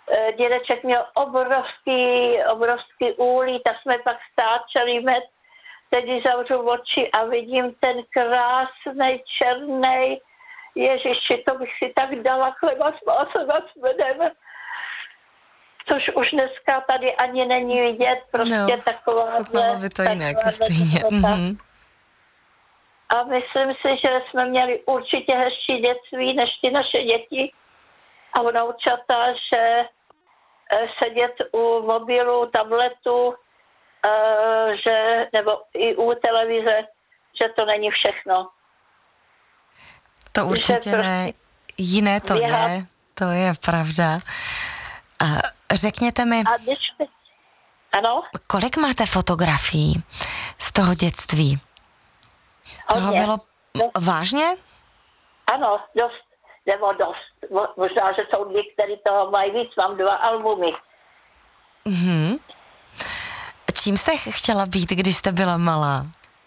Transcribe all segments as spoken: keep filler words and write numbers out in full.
dědeček měl obrovský, obrovský úlí, tak jsme pak stáčeli med. Teď zavřu oči a vidím ten krásnej, černej. Ježiši, to bych si tak dala chleba s másem a s medem. Což už dneska tady ani není vidět, prostě no, taková... No, by to jinak, stejně. Mm-hmm. A myslím si, že jsme měli určitě hezčí dětství než ty naše děti a vnoučata, že sedět u mobilu, tabletu, že, nebo i u televize, že to není všechno. To určitě ne. Jiné to běhat. je, to je pravda. A řekněte mi, a když... ano? kolik máte fotografií z toho dětství? Toho Hodně. bylo dost. Vážně? Ano, dost, nebo dost. Možná, že jsou lidi, kteří toho mají víc. Mám dva albumy. Mhm. Čím jste chtěla být, když jste byla malá?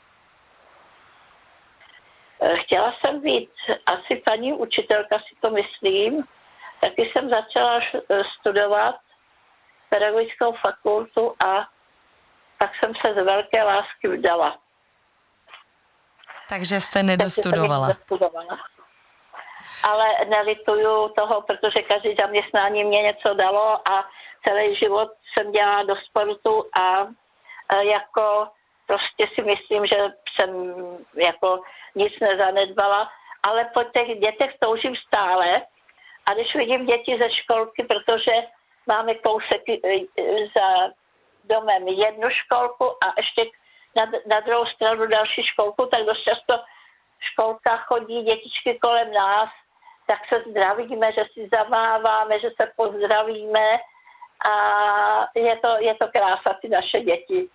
Chtěla jsem být asi paní učitelka, si to myslím. Taky jsem začala studovat pedagogickou fakultu a tak jsem se z velké lásky vdala. Takže jste nedostudovala. Takže jsem nedostudovala. Ale nelituju toho, protože každý zaměstnání mě něco dalo a celý život jsem dělala do sportu a jako prostě si myslím, že jsem jako nic nezanedbala, ale po těch dětech toužím stále a když vidím děti ze školky, protože máme kousek za domem jednu školku a ještě na, na druhou stranu další školku, tak dost často školka chodí dětičky kolem nás, tak se zdravíme, že si zamáváme, že se pozdravíme a je to, je to krása, ty naše děti.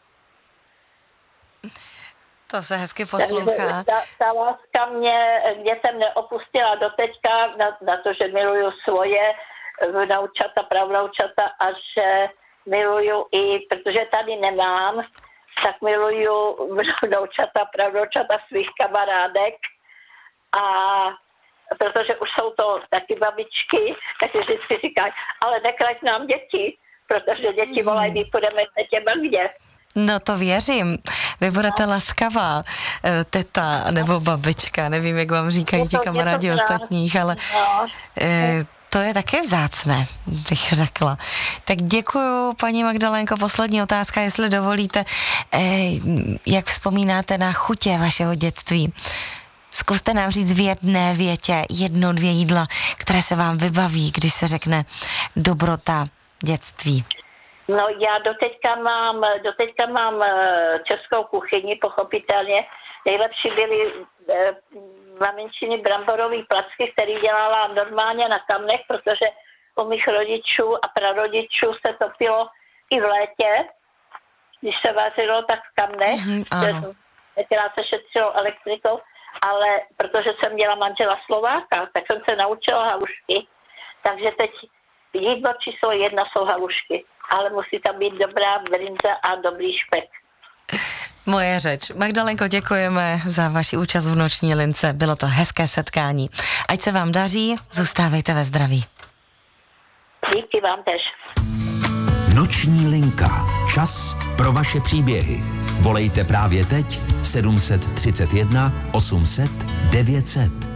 To se hezky poslouchá. Ta, ta láska mě dětem neopustila doteďka na, na to, že miluju svoje vnoučata, pravnoučata a že miluju i, protože tady nemám, tak miluju vnoučata, pravnoučata svých kamarádek a protože už jsou to taky babičky, takže vždycky říkají, ale nekrať nám děti, protože děti volají, my půjdeme se těma kde. No to věřím. Vy budete no. laskavá teta nebo babička, nevím, jak vám říkají ti kamarádi ostatních, ale no. e, to je také vzácné, bych řekla. Tak děkuju, paní Magdalénko. Poslední otázka, jestli dovolíte. E, jak vzpomínáte na chutě vašeho dětství? Zkuste nám říct v jedné větě jedno, dvě jídla, které se vám vybaví, když se řekne dobrota dětství. No já doteďka mám, doteďka mám českou kuchyni, pochopitelně. Nejlepší byly eh, maminčiny bramborový placky, který dělala normálně na kamnech, protože u mých rodičů a prarodičů se topilo i v létě, když se vařilo, tak v kamnech. Mm-hmm, teda se šetřilo elektrikou, ale protože jsem měla manžela Slováka, tak jsem se naučila halušky. Takže teď jídlo číslo jedna jsou halušky. Ale musí tam být dobrá brinza a dobrý špek. Moje řeč. Magdalenko, děkujeme za vaši účast v Noční lince. Bylo to hezké setkání. Ať se vám daří, zůstávejte ve zdraví. Díky vám tež. Noční linka. Čas pro vaše příběhy. Volejte právě teď sedm set třicet jedna osm set devět set.